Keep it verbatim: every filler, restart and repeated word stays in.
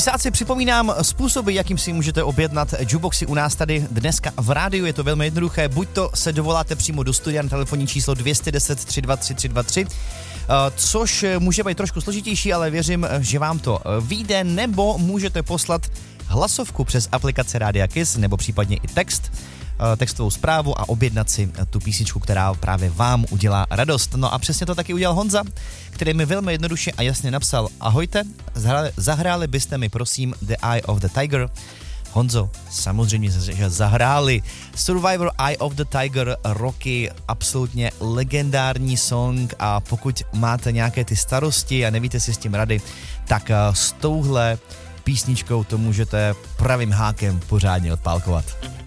Pisáci, připomínám způsoby, jakým si můžete objednat jukeboxy u nás tady dneska v rádiu. Je to velmi jednoduché. Buď to se dovoláte přímo do studia na telefonní číslo dvě deset tři dva tři tři dva tři, což může být trošku složitější, ale věřím, že vám to vyjde, nebo můžete poslat hlasovku přes aplikaci Rádia Kiss, nebo případně i text, textovou zprávu a objednat si tu písničku, která právě vám udělá radost. No a přesně to taky udělal Honza, který mi velmi jednoduše a jasně napsal: ahojte, zahráli, zahráli byste mi prosím The Eye of the Tiger. Honzo, samozřejmě, že zahráli Survivor Eye of the Tiger, roky, absolutně legendární song, a pokud máte nějaké ty starosti a nevíte si s tím rady, tak s touhle písničkou to můžete pravým hákem pořádně odpálkovat.